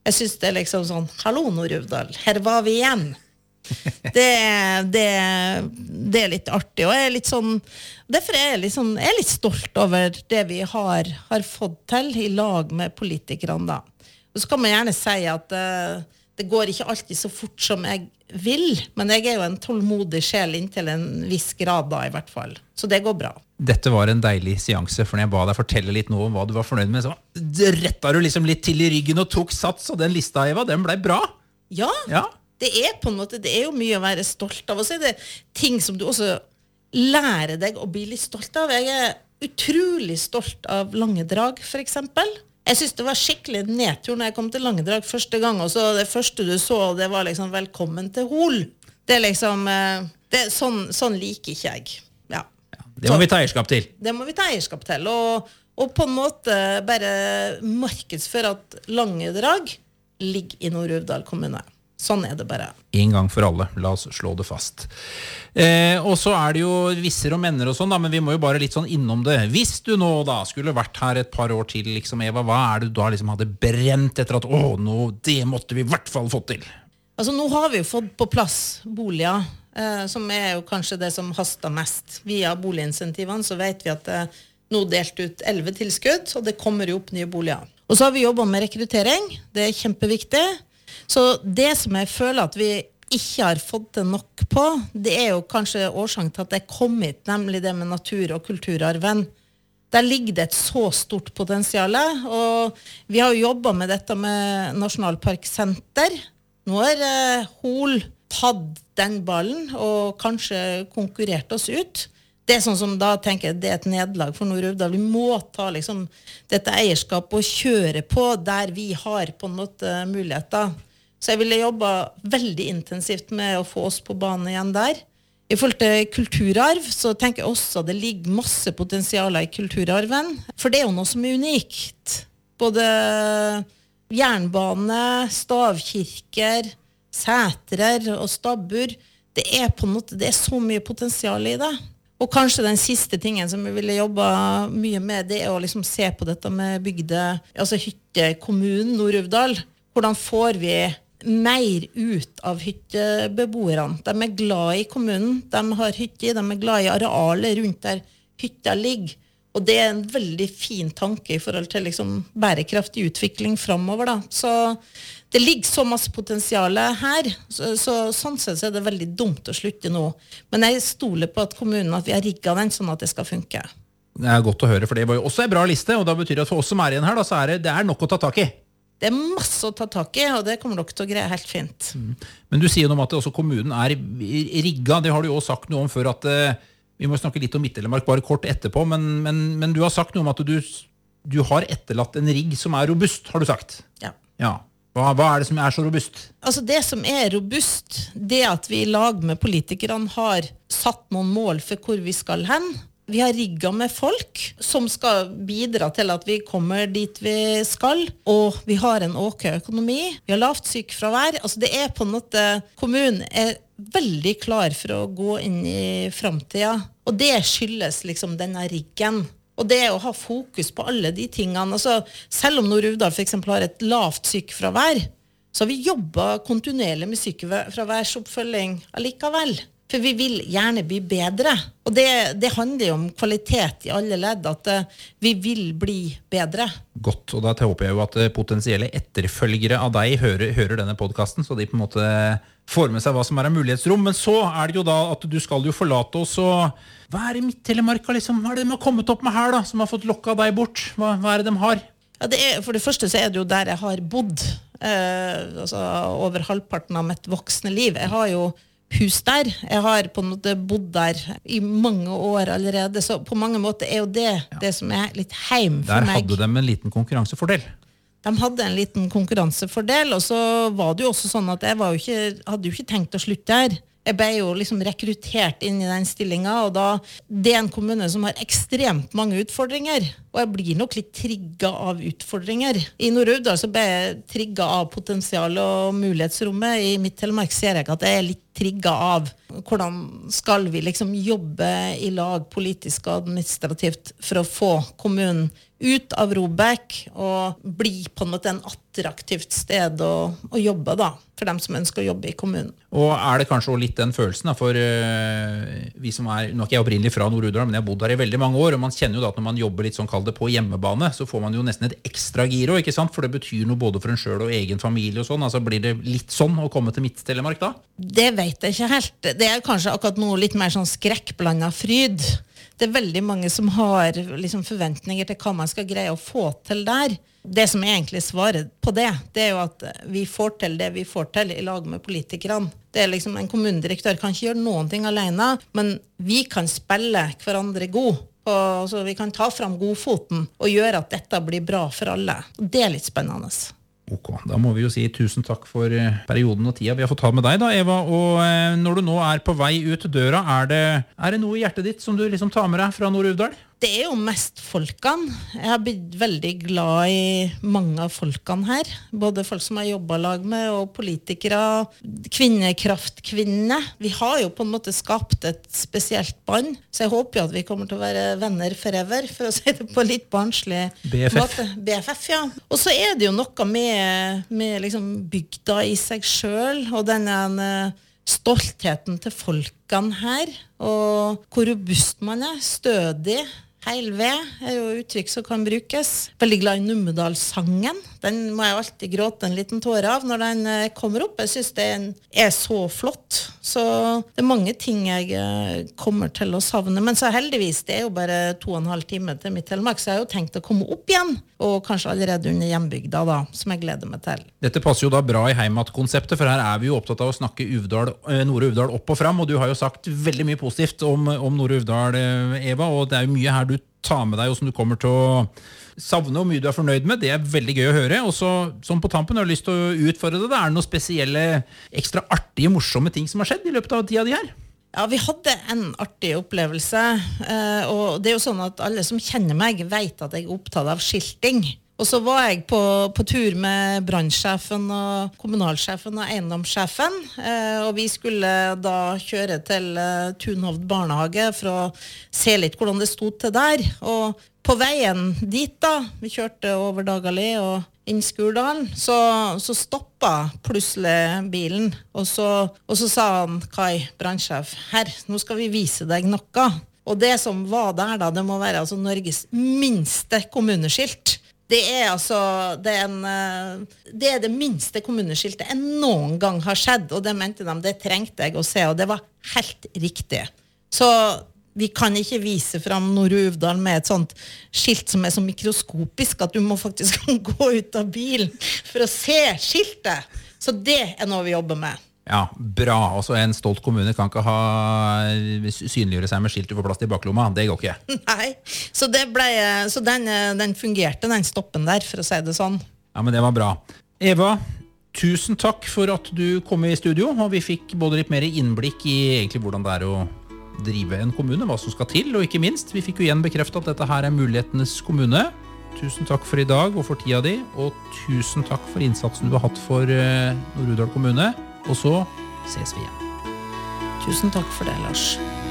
Jeg synes det liksom sånn, hallo Nord-Uvdal, her var vi igjen. Det litt artig, og jeg litt sånn, derfor jeg litt stolt over det vi har fått til I lag med politikerne da. Og så kan man gjerne si at det går ikke alltid så fort som jeg vil, men jeg jo en tålmodig sjel inntil en viss grad da I hvert fall. Så det går bra. Dette var en deilig seanse, for når jeg ba deg fortelle litt nå om hva du var fornøyd med, så rettet du liksom litt til I ryggen og tok sats, og den lista, Eva, den ble bra. Ja. Det på en måte, det jo mye å være stolt av, og så det ting som du også lærer deg å bli litt stolt av. Jeg utrolig stolt av Langedrag, for eksempel. Jeg synes det var skikkelig nedtur når jeg kom til Langedrag første gang, og så det første du så, det var liksom velkommen til Hol. Det liksom, sånn liker ikke jeg. Ja. Det må vi ta eierskap til. Det må vi ta eierskap til, og på en måte bare markedsføre at Langedrag ligger I Nord-Uvdal kommune. Sånn det bare. En gang for alle, la oss slå det fast. Og så det jo visser og menner og sånn da, men vi må jo bare litt sånn innom det. Hvis du nå da skulle vært her et par år til, liksom, Eva, hva det du da liksom hadde brent etter at, det måtte vi I hvert fall fått til? Altså, nå har vi jo fått på plass boliger, som jo kanskje det som hastet mest. Via boliginsentivene så vet vi at det nå delt ut 11 tilskudd, og det kommer jo opp nye boliger. Og så har vi jobbet med rekruttering, det kjempeviktig. Så det som jeg føler at vi ikke har fått det nok på, det jo kanskje årsaken til at det kom hit, nemlig det med natur- og kulturarven. Der ligger det et så stort potensial, og vi har jo jobbet med dette med Nasjonalparksenter. Nå Hol tatt den ballen, og kanskje konkurrert oss ut. Det sånn som da tenker jeg, det et nederlag for Nord-Uvdal. Vi må ta liksom dette eierskapet og kjøre på der vi har på en måte muligheter. Så jeg ville jobbe veldig intensivt med å få oss på banen igjen der. I forhold til kulturarv, så tenker jeg også at det ligger masse potensialer I kulturarven. For det jo noe som unikt. Både jernbane, stavkirker, sætrer og stabbur. Det på en måte, det så mye potensial I det. Og kanskje den siste tingen som jeg ville jobbe mye med, det å liksom se på dette med altså hyttekommunen Nord-Uvdal. Hvordan får vi mer ut av hyttebeboerne? De glad I kommunen, de har hytte, de glad I arealet rundt der hytta ligger. Og det en veldig fin tanke I forhold til liksom bærekraftig utvikling fremover da. Så det ligger så masse potensial her, sånn sett så det veldig dumt å slutte nå. Men jeg stoler på at kommunen, at vi har rigget den sånn at det skal funke. Det godt å høre, for det var jo også en bra liste, og da betyr det at for oss som igjen her, da, så det nok å ta tak I. Det masse å ta tak I, og det kommer dere til å greie helt fint. Men du sier noe om at også kommunen rigget, det har du jo også sagt noe om før at vi må snakke litt om Midt-Telemark bare kort etterpå, men du har sagt noe om at du har etterlatt en rigg som robust, har du sagt. Ja. Hva det som så robust? Altså det som robust, det at vi I lag med politikerne har satt noen mål for hvor vi skal hen. Vi har rigget med folk som skal bidra til at vi kommer dit vi skal, og vi har en åker økonomi, vi har lavt sykefravær. Altså det på en måte, kommunen veldig klar for å gå inn I fremtiden, og det skyldes liksom denne riggen. Og det å ha fokus på alle de tingene. Altså, selv om Nord-Uvdal for eksempel har et lavt sykefravær, så har vi jobbet kontinuerlig med sykefraværsoppfølging allikevel. For vi vil gjerne bli bedre. Og det handler jo om kvalitet I alle ledd, at vi vil bli bedre. Godt, og da håper jeg jo at potensielle etterfølgere av deg hører denne podcasten, så de på en måte får med seg hva som en mulighetsrom. Men så det jo da at du skal jo forlate oss, og hva det Midt-Telemark liksom? Hva det de har kommet opp med her da, som har fått lokket deg bort? Hva det de har? Ja, for det første så det jo der jeg har bodd, altså over halvparten av mitt voksne liv. Jeg har jo hus der. Jeg har på en måte bodd der I mange år allerede, så på mange måter jo det som litt heim for meg. Der hadde de en liten konkurransefordel. De hadde en liten konkurransefordel, og så var det jo også sånn at jeg hadde jo ikke tenkt å slutte her. Jeg ble jo liksom rekruttert inn I den stillingen, og da det en kommune som har ekstremt mange utfordringer, Og jeg blir nok litt trigget av utfordringer. I Nord-Uvdal så ble jeg trigget av potensial og mulighetsrommet. I Midt-Telemark ser jeg at jeg er litt trigget av hvordan skal vi liksom jobbe i lag politisk og administrativt for å få kommunen ut av ROBEK og bli på en måte en attraktivt sted å jobbe da, for dem som ønsker å jobbe i kommunen. Og det kanskje også litt den følelsen da, for vi som nå er ikke jeg opprinnelig fra Nord-Uvdal, men jeg har bodd der i veldig mange år, og man kjenner jo da at når man jobber litt sånn, kall det på hjemmebane, så får man jo nesten et ekstra giro, ikke sant? For det betyr noe både for en selv og egen familie og sånn, altså blir det litt sånn å komme til Midt-Telemark da? Det vet jeg ikke helt. Det er kanskje akkurat nå litt mer sånn skrekkblandet fryd. Det er veldig mange som har liksom forventninger til hva man skal greie å få til der. Det som egentlig svarer på det er jo at vi får til det vi får til i lag med politikerne. Det er liksom, en kommunedirektør kan ikke gjøre noen ting alene, men vi kan spille hverandre god. Så vi kan ta fram godfoten og gjøre at dette blir bra for alle. Det er litt spennende. Ok, da må vi jo si tusen takk for perioden og tida vi har fått ha med deg da, Eva. Og når du nå er på vei ut døra, er det noe i hjertet ditt som du liksom tar med deg fra Nord-Uvdal? Det er jo mest folkene. Jeg har blitt veldig glad i mange av folkene her. Både folk som har jobbet lag med, og politikere, kvinnekraftkvinner. Vi har jo på en måte skapt et spesielt band, så jeg håper jo at vi kommer til å være venner forever, for å si det på litt barnslig måte. BFF, ja. Og så er det jo noe med liksom bygda i seg selv, og denne stoltheten til folkene her, og hvor robust man er, stødig. Heil ved er jo uttrykk som kan brukes. Veldig glad i Numedal-sangen. Den må jeg alltid gråte en liten tåre av når den kommer opp. Jeg synes det er så flott. Så det er mange ting jeg kommer til å savne. Men så heldigvis, det er jo bare 2,5 timer til Midt-Telemark, så jeg har jo tenkt å komme opp igjen. Og kanskje allerede under hjembygda da, som jeg gleder meg til. Dette passer jo da bra i heimat-konseptet, for her er vi jo opptatt av å snakke Nord-Uvdal opp og fram, og du har jo sagt veldig mye positivt om Nord-Uvdal, Eva, og det er jo mye her du tar med deg, og som du kommer til å savne, og mye du er fornøyd med. Det er veldig gøy å høre. Og så, som på tampen, jeg har lyst til å utfordre det. Er det noen spesielle, ekstra artige, morsomme ting som har skjedd i løpet av tida de her? Ja, vi hadde en artig opplevelse, og det er jo sånn at alle som kjenner meg vet at jeg er opptatt av skilting. Og så var jeg på tur med brannsjefen og kommunalsjefen og eiendomssjefen, og vi skulle da kjøre til Tunhovd barnehage for å se litt hvordan det stod til der. Og på veien dit da, vi kjørte over Dagali og inn Skurdalen, så stoppet plutselig bilen, og så sa han, Kai, brannsjef, her, nå skal vi vise deg noe. Og det som var der da, det må være altså Norges minste kommuneskilt. Det er det minste kommuneskiltet jeg noen gang har sett, og det mente de, det trengte jeg å se, og det var helt riktig. Så vi kan ikke vise fram Nord-Uvdal med et sånt skilt som er så mikroskopisk at du må faktisk gå ut av bilen for å se skiltet. Så det er noe vi jobber med. Ja, bra. Også en stolt kommune kan ikke synliggjøre seg med skilt du får plass til baklomma. Det går ikke. Nei, så den fungerte, den stoppen der, for å si det sånn. Ja, men det var bra. Eva, tusen takk for at du kom i studio, og vi fikk både litt mer innblikk i egentlig hvordan det er å drive en kommune, hva som skal til, og ikke minst, vi fikk jo igjen bekreftet at dette her er mulighetenes kommune. Tusen takk for i dag og for tida di, og tusen takk for innsatsen du har hatt for Nord-Uvdal kommune. Og så ses vi igjen. Tusen takk for det, Lars.